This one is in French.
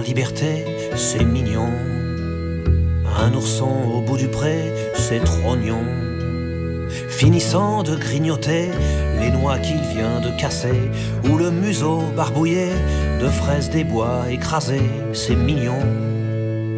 liberté, c'est mignon. Un ourson au bout du pré, c'est trognon. Finissant de grignoter les noix qu'il vient de casser, ou le museau barbouillé de fraises des bois écrasées, c'est mignon.